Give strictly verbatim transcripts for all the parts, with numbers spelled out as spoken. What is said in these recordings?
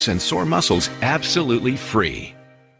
and sore muscles absolutely free.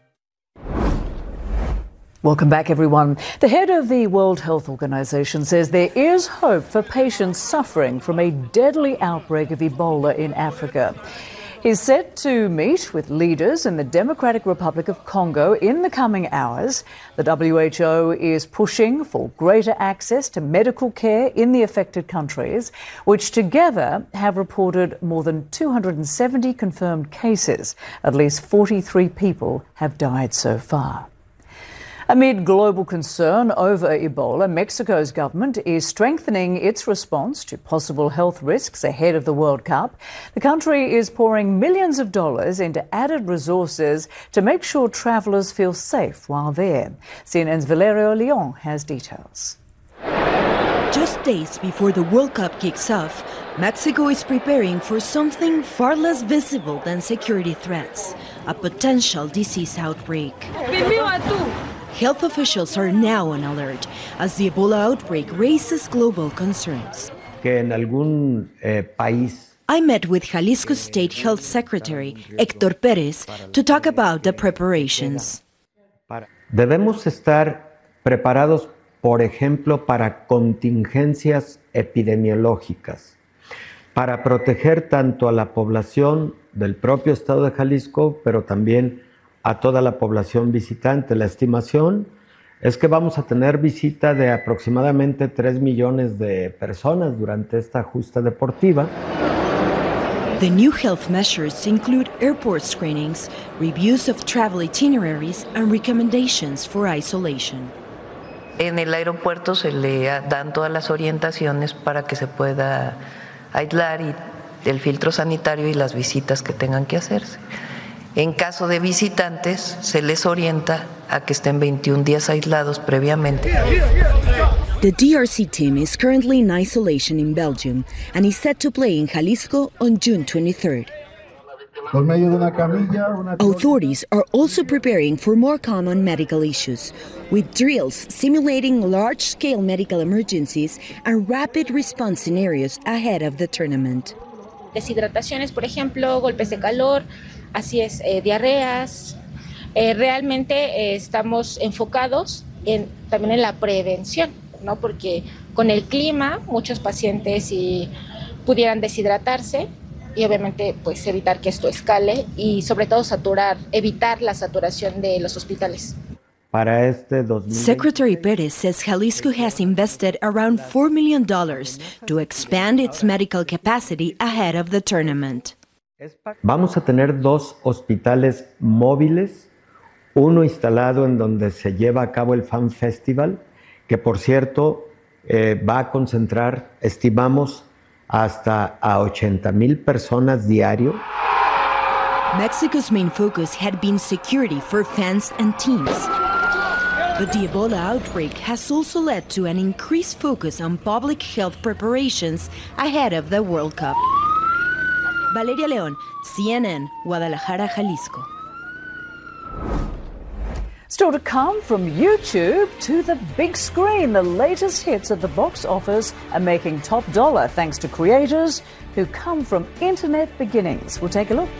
Welcome back, everyone. The head of the World Health Organization says there is hope for patients suffering from a deadly outbreak of Ebola in Africa. He's set to meet with leaders in the Democratic Republic of Congo in the coming hours. The W H O is pushing for greater access to medical care in the affected countries, which together have reported more than two hundred seventy confirmed cases. At least forty-three people have died so far. Amid global concern over Ebola, Mexico's government is strengthening its response to possible health risks ahead of the World Cup. The country is pouring millions of dollars into added resources to make sure travellers feel safe while there. C N N's Valerio Leon has details. Just days before the World Cup kicks off, Mexico is preparing for something far less visible than security threats, a potential disease outbreak. Health officials are now on alert as the Ebola outbreak raises global concerns. Que en algún, eh, país I met with Jalisco State Health Secretary Héctor Pérez to talk about the preparations. Debemos estar preparados, por ejemplo, para contingencias epidemiológicas, para proteger tanto a la población del propio estado de Jalisco, pero también a toda la población visitante. La estimación es que vamos a tener visita de aproximadamente tres millones de personas durante esta justa deportiva. The new health measures include airport screenings, reviews of travel itineraries, and recommendations for isolation. En el aeropuerto se le dan todas las orientaciones para que se pueda aislar y el filtro sanitario y las visitas que tengan que hacerse. En caso de visitantes, se les orienta a que estén veintiún días aislados previamente. The D R C team is currently in isolation in Belgium and is set to play in Jalisco on June twenty-third. Authorities are also preparing for more common medical issues, with drills simulating large-scale medical emergencies and rapid response scenarios ahead of the tournament. Deshidrataciones, por ejemplo, golpes de calor, así es, eh, diarreas. Eh, realmente eh, estamos enfocados en, también en la prevención, ¿no? Porque con el clima muchos pacientes si pudieran deshidratarse y obviamente pues evitar que esto escale y sobre todo saturar, evitar la saturación de los hospitales. Para este dos mil veinte. Secretary Pérez says Jalisco has invested around four million dollars to expand its medical capacity ahead of the tournament. Vamos a tener dos hospitales móviles, uno instalado en donde se lleva a cabo el Fan Festival, que por cierto eh, va a concentrar, estimamos, hasta a ochenta mil personas diario. Mexico's main focus had been security for fans and teams. But the Ebola outbreak has also led to an increased focus on public health preparations ahead of the World Cup. Valeria León, C N N, Guadalajara, Jalisco. Still to come, from YouTube to the big screen, the latest hits at the box office are making top dollar thanks to creators who come from internet beginnings. We'll take a look.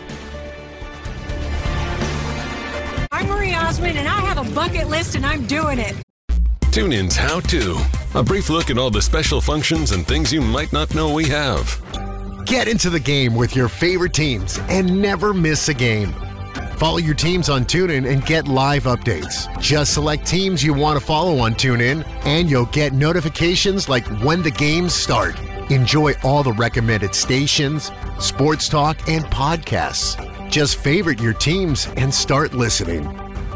I'm Marie Osmond, and I have a bucket list, and I'm doing it. TuneIn's How To. A brief look at all the special functions and things you might not know we have. Get into the game with your favorite teams and never miss a game. Follow your teams on TuneIn and get live updates. Just select teams you want to follow on TuneIn, and you'll get notifications like when the games start. Enjoy all the recommended stations, sports talk, and podcasts. Just favorite your teams and start listening.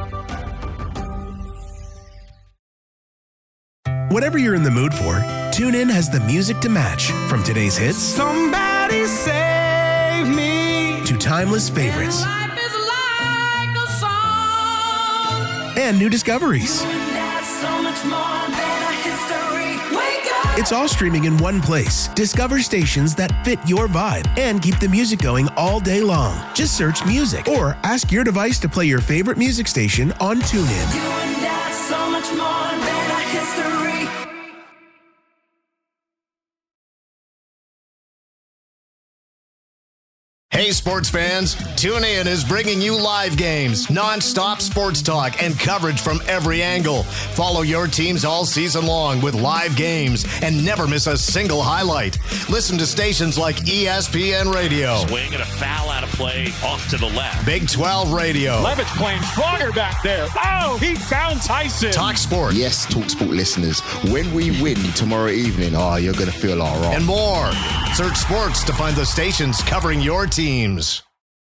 Whatever you're in the mood for, TuneIn has the music to match. From today's hits, Somebody save me, to timeless favorites, life is like a song, and new discoveries. and that's so much more than a history. Wake up! It's all streaming in one place. Discover stations that fit your vibe and keep the music going all day long. Just search music or ask your device to play your favorite music station on TuneIn. You and that's so much more than a history. Hey, sports fans, TuneIn is bringing you live games, non-stop sports talk, and coverage from every angle. Follow your teams all season long with live games and never miss a single highlight. Listen to stations like E S P N Radio. Swing and a foul out of play off to the left. Big twelve Radio. Levitt's playing stronger back there. Oh, he found Tyson. Talk Sport. Yes, Talk Sport listeners, when we win tomorrow evening, oh, you're going to feel all right. And more. Search sports to find the stations covering your teams.